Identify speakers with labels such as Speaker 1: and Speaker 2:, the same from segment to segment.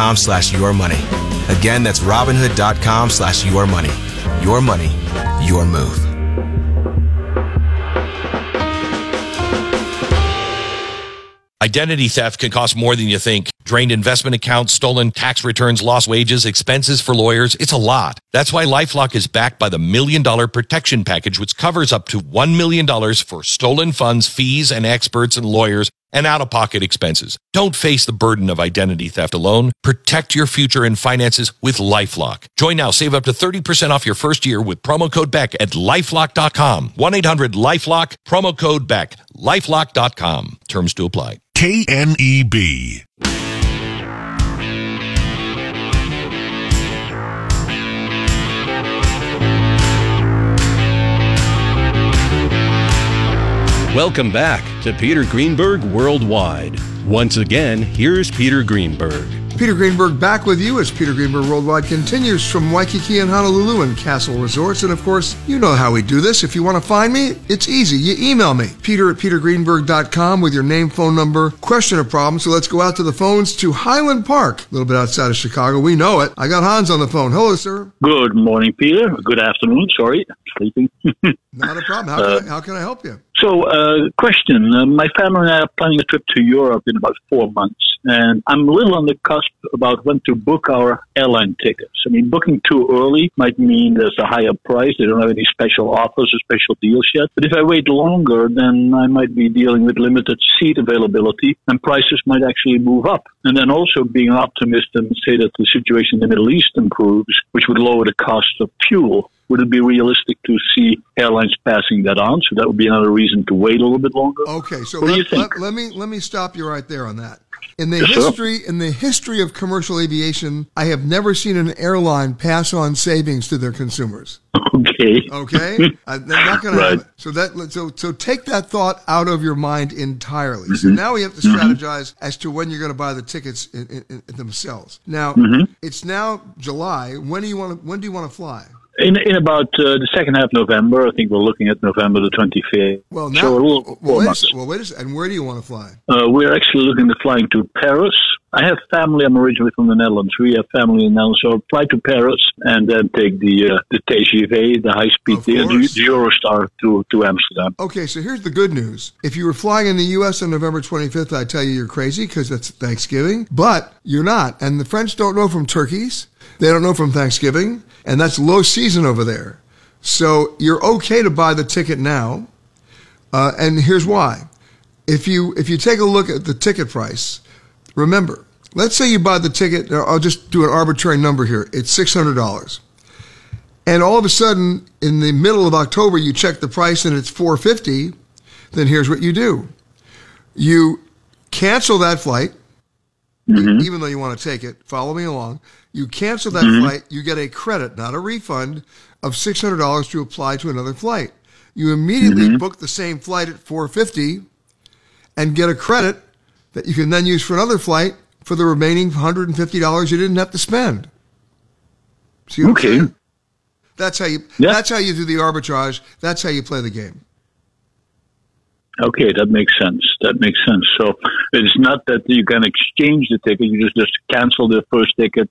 Speaker 1: Robinhood.com/yourmoney. Again, that's Robinhood.com/yourmoney. Your money, your move.
Speaker 2: Identity theft can cost more than you think. Drained investment accounts, stolen tax returns, lost wages, expenses for lawyers. It's a lot. That's why LifeLock is backed by the $1 Million Protection Package, which covers up to $1 million for stolen funds, fees, and experts and lawyers, and out-of-pocket expenses. Don't face the burden of identity theft alone. Protect your future and finances with LifeLock. Join now. Save up to 30% off your first year with promo code BECK at LifeLock.com. 1-800-LifeLock, promo code BECK. LifeLock.com. Terms to apply.
Speaker 3: KNEB.
Speaker 4: Welcome back to Peter Greenberg Worldwide. Once again, here's Peter Greenberg.
Speaker 5: Peter Greenberg back with you as Peter Greenberg Worldwide continues from Waikiki and Honolulu and Castle Resorts. And of course, you know how we do this. If you want to find me, it's easy. You email me, peter@petergreenberg.com with your name, phone number, question or problem. So let's go out to the phones to Highland Park, a little bit outside of Chicago. We know it. I got Hans on the phone. Hello, sir.
Speaker 6: Good morning, Peter. Good afternoon. Sorry, sleeping.
Speaker 5: Not a problem. How can I help you?
Speaker 6: So, question. My family and I are planning a trip to Europe in about 4 months, and I'm a little on the cusp about when to book our airline tickets. I mean, booking too early might mean there's a higher price. They don't have any special offers or special deals yet. But if I wait longer, then I might be dealing with limited seat availability, and prices might actually move up. And then also being an optimist and say that the situation in the Middle East improves, which would lower the cost of fuel. Would it be realistic to see airlines passing that on? So that would be another reason to wait a little bit longer.
Speaker 5: Okay, so
Speaker 6: what do you think?
Speaker 5: Let me stop you right there on that. In the history of commercial aviation, I have never seen an airline pass on savings to their consumers.
Speaker 6: Okay.
Speaker 5: They're not going to have it. So take that thought out of your mind entirely. Mm-hmm. So now we have to strategize as to when you're going to buy the tickets in themselves. Now it's now July. When do you want to fly?
Speaker 6: In about the second half of November. I think we're looking at November the 25th.
Speaker 5: Well, now,
Speaker 6: so
Speaker 5: wait a second. And where do you want to fly?
Speaker 6: We're actually looking at flying to Paris. I have family. I'm originally from the Netherlands. We have family in the Netherlands. So fly to Paris and then take the TGV, the high-speed, the Eurostar to Amsterdam.
Speaker 5: Okay, so here's the good news. If you were flying in the U.S. on November 25th, I'd tell you you're crazy because that's Thanksgiving. But you're not. And the French don't know from turkeys. They don't know from Thanksgiving. And that's low season over there. So you're okay to buy the ticket now. And here's why. If you take a look at the ticket price, remember, let's say you buy the ticket, I'll just do an arbitrary number here. It's $600. And all of a sudden, in the middle of October, you check the price and it's $450. Then here's what you do. You cancel that flight, even though you want to take it. Follow me along. You cancel that flight, you get a credit, not a refund, of $600 to apply to another flight. You immediately book the same flight at $450 and get a credit that you can then use for another flight for the remaining $150 you didn't have to spend. See what I'm saying? That's how you do the arbitrage. That's how you play the game.
Speaker 6: Okay, that makes sense. So it's not that you can exchange the ticket. You just cancel the first ticket,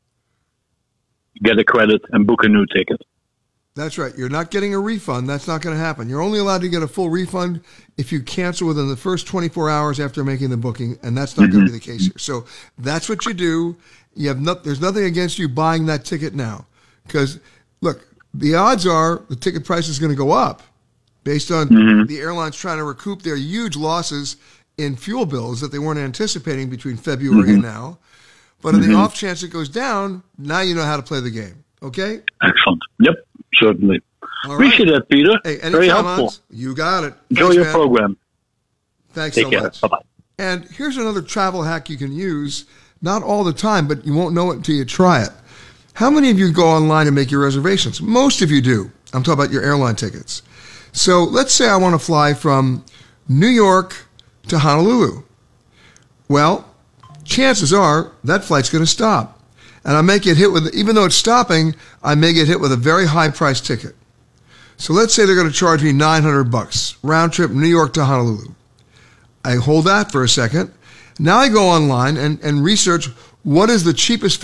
Speaker 6: get a credit, and book a new ticket.
Speaker 5: That's right. You're not getting a refund. That's not going to happen. You're only allowed to get a full refund if you cancel within the first 24 hours after making the booking, and that's not going to be the case here. So that's what you do. There's nothing against you buying that ticket now. Because, look, the odds are the ticket price is going to go up based on the airlines trying to recoup their huge losses in fuel bills that they weren't anticipating between February and now. But in the off chance it goes down, now you know how to play the game. Okay?
Speaker 6: Excellent. Yep, certainly. Appreciate that, Peter.
Speaker 5: Hey,
Speaker 6: very helpful.
Speaker 5: Hans, you got it.
Speaker 6: Enjoy your program.
Speaker 5: Thanks
Speaker 6: Take
Speaker 5: so
Speaker 6: care.
Speaker 5: much.
Speaker 6: Bye-bye.
Speaker 5: And here's another travel hack you can use, not all the time, but you won't know it until you try it. How many of you go online and make your reservations? Most of you do. I'm talking about your airline tickets. So let's say I want to fly from New York to Honolulu. Well, chances are that flight's going to stop. And I may get hit with, even though it's stopping, I may get hit with a very high price ticket. So let's say they're going to charge me $900, round trip New York to Honolulu. I hold that for a second. Now I go online and research what is the cheapest